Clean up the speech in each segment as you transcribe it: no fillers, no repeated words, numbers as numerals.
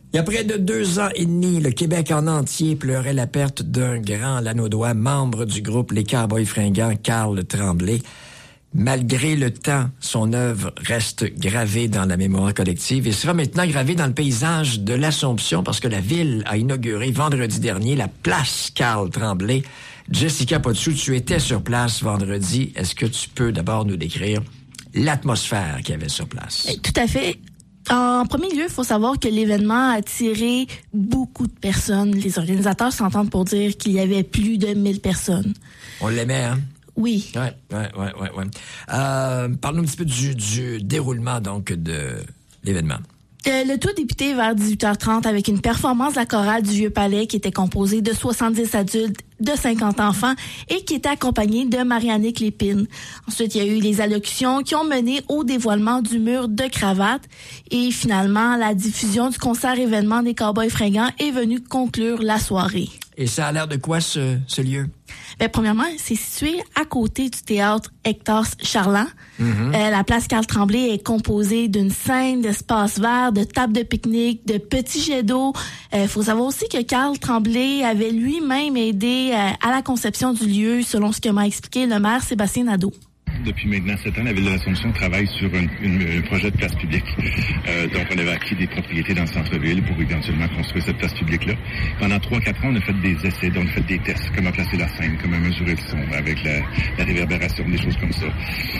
Il y a près de 2 ans et demi, le Québec en entier pleurait la perte d'un grand Lanaudois, membre du groupe Les Cowboys fringants, Carl Tremblay. Malgré le temps, son œuvre reste gravée dans la mémoire collective et sera maintenant gravée dans le paysage de l'Assomption parce que la ville a inauguré vendredi dernier la place Carl Tremblay. Jessica Potsou, tu étais sur place vendredi. Est-ce que tu peux d'abord nous décrire l'atmosphère qu'il y avait sur place? Tout à fait. En premier lieu, il faut savoir que l'événement a attiré beaucoup de personnes. Les organisateurs s'entendent pour dire qu'il y avait plus de 1000 personnes. On l'aimait, hein? Oui. Ouais. Parle-nous un petit peu du déroulement, donc, de l'événement. Le tout a débuté vers 18h30 avec une performance de la chorale du Vieux-Palais qui était composée de 70 adultes, de 50 enfants et qui était accompagnée de Marie-Annick Lépine. Ensuite, il y a eu les allocutions qui ont mené au dévoilement du mur de cravate et finalement, la diffusion du concert événement des Cowboys fringants est venue conclure la soirée. Et ça a l'air de quoi, ce lieu? Ben, premièrement, c'est situé à côté du théâtre Hector Charland. La place Carl Tremblay est composée d'une scène, d'espaces verts, de tables de pique-nique, de petits jets d'eau. Faut savoir aussi que Carl Tremblay avait lui-même aidé à la conception du lieu, selon ce que m'a expliqué le maire Sébastien Nadeau. Depuis maintenant 7 ans, la Ville de l'Assomption travaille sur un projet de place publique. Donc, on avait acquis des propriétés dans le centre-ville pour éventuellement construire cette place publique-là. Pendant 3-4 ans, on a fait des essais, donc on a fait des tests, comment placer la scène, comment mesurer le son, avec la réverbération, des choses comme ça.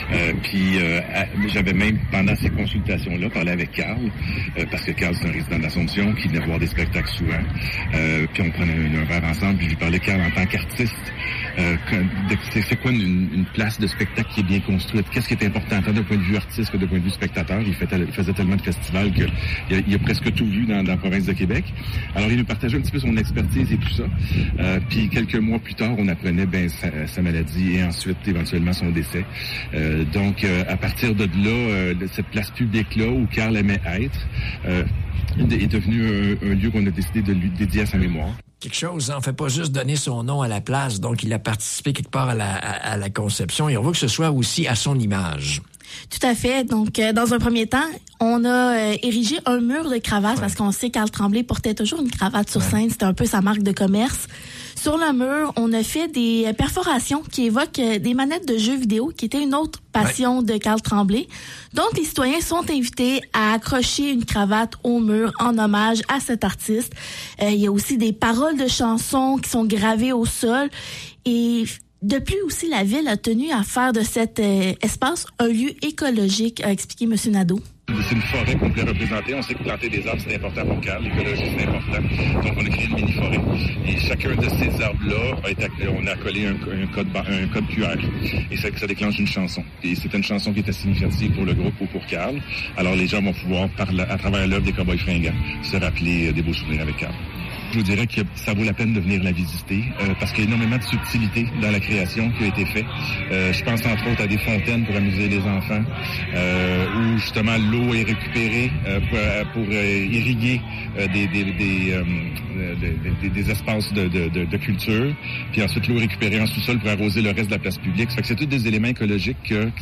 J'avais même, pendant ces consultations-là, parlé avec Carl, parce que Carl, c'est un résident de l'Assomption qui venait voir des spectacles souvent. Puis on prenait un verre ensemble, puis je lui parlais, Carl, en tant qu'artiste, c'est quoi une place de spectacle qui est bien construite? Qu'est-ce qui est important, tant d'un point de vue artiste que d'un point de vue spectateur? Il faisait tellement de festivals qu'il a presque tout vu dans la province de Québec. Alors, il nous partageait un petit peu son expertise et tout ça. Puis, quelques mois plus tard, on apprenait sa maladie et ensuite, éventuellement, son décès. Donc, à partir de là, cette place publique-là où Carl aimait être, est devenu un lieu qu'on a décidé de lui dédier à sa mémoire. Quelque chose, on ne fait pas juste donner son nom à la place, donc il a participé quelque part à la conception et on veut que ce soit aussi à son image. Tout à fait. Donc, dans un premier temps, on a érigé un mur de cravates parce qu'on sait qu'Carl Tremblay portait toujours une cravate sur scène. C'était un peu sa marque de commerce. Sur le mur, on a fait des perforations qui évoquent des manettes de jeux vidéo, qui était une autre passion de Carl Tremblay. Donc, les citoyens sont invités à accrocher une cravate au mur en hommage à cet artiste. Il y a aussi des paroles de chansons qui sont gravées au sol. Et de plus aussi, la Ville a tenu à faire de cet espace un lieu écologique, a expliqué M. Nadeau. C'est une forêt qu'on voulait représenter. On sait que planter des arbres, c'est important pour Carl. L'écologie, c'est important. Donc, on a créé une mini-forêt. Et chacun de ces arbres-là, on a collé un code QR. Et ça déclenche une chanson. Et c'était une chanson qui était significative pour le groupe ou pour Carl. Alors, les gens vont pouvoir, à travers l'œuvre des Cowboys fringants, se rappeler des beaux souvenirs avec Carl. Je vous dirais que ça vaut la peine de venir la visiter parce qu'il y a énormément de subtilité dans la création qui a été faite. Je pense entre autres à des fontaines pour amuser les enfants où justement l'eau est récupérée pour irriguer des espaces de culture. Puis ensuite l'eau est récupérée en sous-sol pour arroser le reste de la place publique. Ça fait que c'est tous des éléments écologiques